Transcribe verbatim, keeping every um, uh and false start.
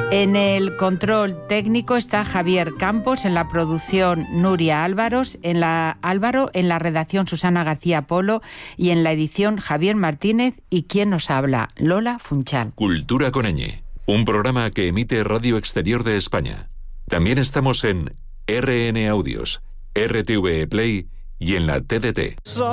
En el control técnico está Javier Campos, en la producción Nuria Álvaros, en la Álvaro, en la redacción Susana García Polo y en la edición Javier Martínez. ¿Y quién nos habla? Lola Funchal. Cultura con ñ, un programa que emite Radio Exterior de España. También estamos en R N Audios, R T V E Play y en la T D T.